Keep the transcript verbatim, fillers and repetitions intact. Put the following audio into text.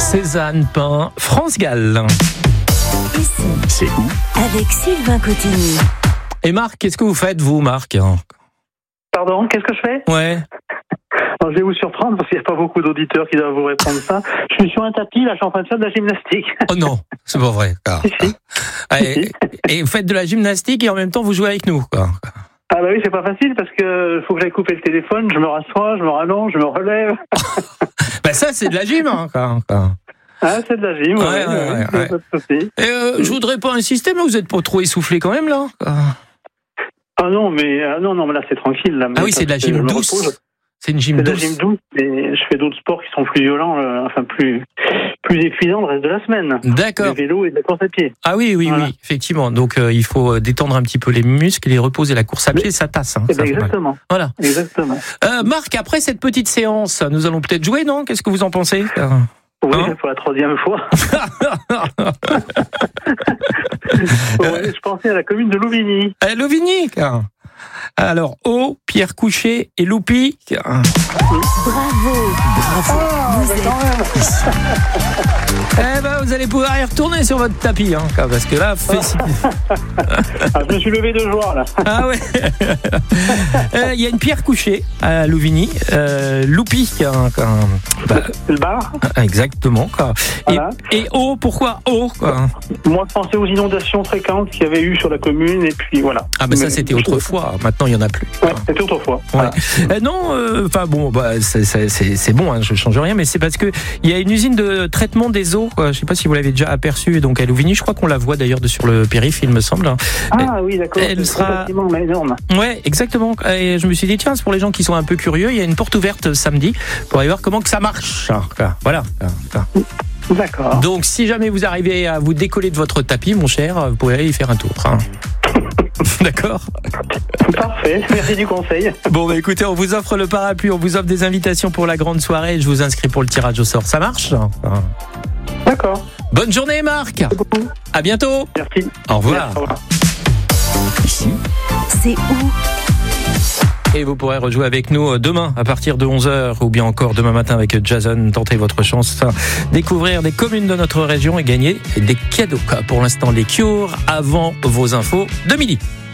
Cézanne Pain, France Gall. Ici, C'est où? avec Sylvain Cotigny. Et Marc, qu'est-ce que vous faites, vous, Marc? Pardon, qu'est-ce que je fais? Ouais. Alors, je vais vous surprendre parce qu'il n'y a pas beaucoup d'auditeurs qui doivent vous répondre ça. Je suis sur un tapis, là, je suis en train de faire de la gymnastique. Oh non, c'est pas vrai. Ah. Si, si. Ah, et, et vous faites de la gymnastique et en même temps vous jouez avec nous, quoi. Ah bah oui, c'est pas facile parce que faut que j'aille couper le téléphone, je me rassois, je me rallonge, je me relève. Ben ça, c'est de la gym, hein, quoi. Ah, c'est de la gym, ouais, Ouais, ouais, ouais, ouais, ouais, ouais. pas de souci. Et euh, je voudrais pas insister, mais vous êtes pas trop essoufflé quand même, là. Ah non, mais ah non, non, mais là c'est tranquille. Là, Ah oui, c'est de la parce que je gym me douce. repose. C'est une gym C'est de la douce. gym douce, et je fais d'autres sports qui sont plus violents, euh, enfin plus plus épuisants le reste de la semaine. D'accord. Du vélo et de la course à pied. Ah oui, oui, Voilà. oui, effectivement. Donc euh, il faut euh, détendre un petit peu les muscles, les reposer. La course à pied, ça tasse. Hein, Eh ça ben, fait mal. exactement. Voilà. Exactement. Euh, Marc, après cette petite séance, nous allons peut-être jouer, non? Qu'est-ce que vous en pensez? Oui, Hein pour la troisième fois. Ouais, je pensais à la commune de Louvigny. Eh, Louvigny. quoi. Alors, O, Pierre Couché et Loupi. Bravo, bravo. Ah, Vous bah, êtes quand même. Eh ben, vous allez pouvoir y retourner sur votre tapis, hein, quoi, parce que là, fait... Ah, je me suis levé de joie, là. ah ouais. Euh, Il y a une Pierre Couché à Louvigny, euh, Loupi, hein, quoi. Bah, Le bar. exactement, quoi. Et, Voilà. et O, pourquoi O, quoi? Moi, je pensais aux inondations fréquentes qu'il y avait eu sur la commune, et puis voilà. Ah ben ça Mais- c'était autrefois, maintenant il y en a plus. Ouais, c'était autrefois. Ouais. Voilà. Euh, non, enfin bon, bah, c'est, c'est, c'est, c'est bon, hein, je change rien, mais c'est parce que il y a une usine de traitement des eaux. Quoi. Je sais pas si vous l'avez déjà aperçue, donc à Louvigny, je crois qu'on la voit d'ailleurs de sur le périph', il me semble. Ah oui, d'accord. Elle C'est sera- un bâtiment, mais énorme. Ouais, exactement. Et je me suis dit tiens, c'est pour les gens qui sont un peu curieux, il y a une porte ouverte samedi pour aller voir comment que ça marche. Quoi. Voilà. D'accord. Donc si jamais vous arrivez à vous décoller de votre tapis, mon cher, vous pouvez aller y faire un tour. Hein. D'accord. Parfait. Merci du conseil. Bon bah écoutez, on vous offre le parapluie, on vous offre des invitations pour la grande soirée, je vous inscris pour le tirage au sort, ça marche? D'accord. Bonne journée Marc. Merci beaucoup. À bientôt. Merci. Au revoir. Merci, au revoir. Ici, c'est où? Et vous pourrez rejouer avec nous demain à partir de onze heures ou bien encore demain matin avec Jason. Tentez votre chance, découvrir des communes de notre région et gagner des cadeaux. Pour l'instant, les Cure avant vos infos de midi.